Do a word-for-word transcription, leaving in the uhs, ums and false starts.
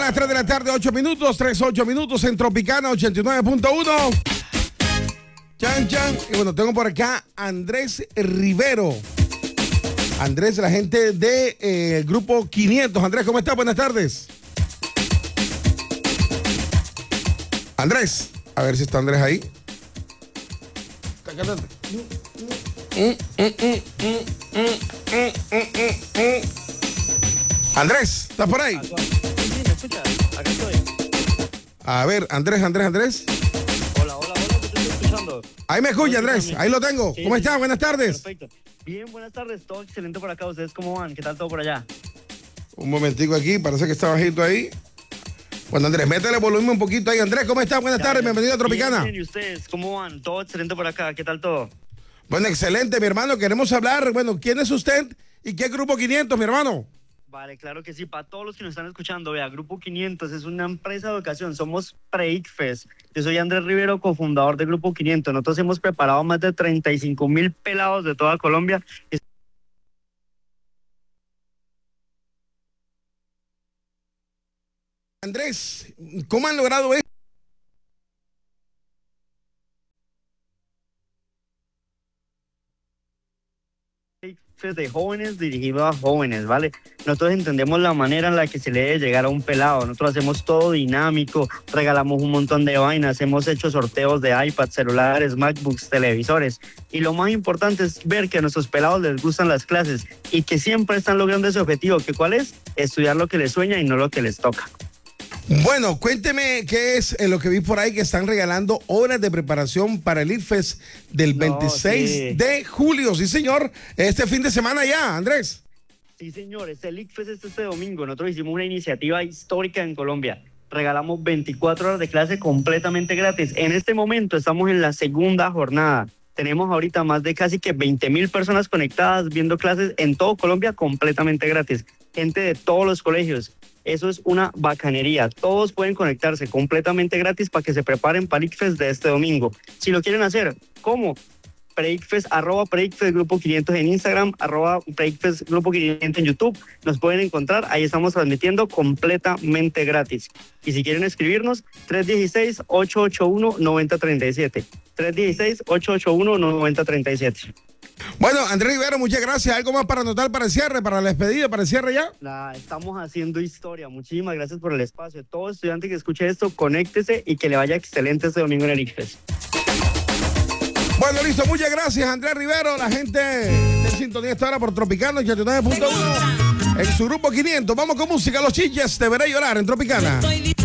las tres de la tarde, ocho minutos, tres, ocho minutos en Tropicana ochenta y nueve punto uno. Chan, chan. Y bueno, tengo por acá Andrés Rivero. Andrés, la gente de eh, Grupo quinientos. Andrés, ¿cómo estás? Buenas tardes. Andrés, a ver si está Andrés ahí. Andrés, ¿estás por ahí? Sí, sí, ¿me escuchas? Acá estoy. A ver, Andrés, Andrés, Andrés. Hola, hola, hola, te estoy escuchando. Ahí me escucha, Andrés. Ahí lo tengo. Sí, ¿Cómo sí, estás? Buenas tardes. Perfecto. Bien, buenas tardes. Todo excelente por acá. ¿Ustedes cómo van? ¿Qué tal todo por allá? Un momentico aquí, parece que está bajito ahí. Bueno, Andrés, métele volumen un poquito ahí. Andrés, ¿cómo estás? Buenas Ya, tardes, ya. bienvenido a Tropicana. Bien, bien, ¿y ustedes cómo van? Todo excelente por acá. ¿Qué tal todo? Bueno, excelente, mi hermano. Queremos hablar, bueno, ¿quién es usted y qué Grupo quinientos, mi hermano? Vale, claro que sí. Para todos los que nos están escuchando, vea, Grupo quinientos es una empresa de educación. Somos Pre-ICFES. Yo soy Andrés Rivero, cofundador de Grupo quinientos. Nosotros hemos preparado más de treinta y cinco mil pelados de toda Colombia. Andrés, ¿cómo han logrado esto? De jóvenes dirigido a jóvenes, ¿vale? Nosotros entendemos la manera en la que se le debe llegar a un pelado. Nosotros hacemos todo dinámico, regalamos un montón de vainas, hemos hecho sorteos de iPad, celulares, MacBooks, televisores. Y lo más importante es ver que a nuestros pelados les gustan las clases y que siempre están logrando ese objetivo, que ¿cuál es? Estudiar lo que les sueña y no lo que les toca. Bueno, cuénteme qué es eh, lo que vi por ahí, que están regalando horas de preparación para el ICFES del No, veintiséis sí. de julio. Sí, señor. Este fin de semana ya, Andrés. Sí, señores, el ICFES es este domingo. Nosotros hicimos una iniciativa histórica en Colombia. Regalamos veinticuatro horas de clase completamente gratis. En este momento estamos en la segunda jornada. Tenemos ahorita más de casi que veinte mil personas conectadas viendo clases en todo Colombia completamente gratis. Gente de todos los colegios. Eso es una bacanería. Todos pueden conectarse completamente gratis para que se preparen para el ICFES de este domingo. Si lo quieren hacer, ¿cómo? Pre-ICFES, arroba Pre-ICFES Grupo quinientos en Instagram, arroba Pre-ICFES Grupo quinientos en YouTube. Nos pueden encontrar, ahí estamos transmitiendo completamente gratis. Y si quieren escribirnos, tres uno seis, ocho ocho uno, nueve cero tres siete. tres uno seis, ocho ocho uno, nueve cero tres siete. Bueno, Andrés Rivero, muchas gracias. ¿Algo más para anotar para el cierre, para la despedida, para el cierre ya? La estamos haciendo historia. Muchísimas gracias por el espacio. Todo estudiante que escuche esto, conéctese y que le vaya excelente este domingo en el ICFES. Bueno, listo, muchas gracias, Andrés Rivero, la gente de sintonía esta hora por Tropicana ochenta y nueve punto uno en su Grupo quinientos. Vamos con música, Los Chiches, Te Veré Llorar en Tropicana.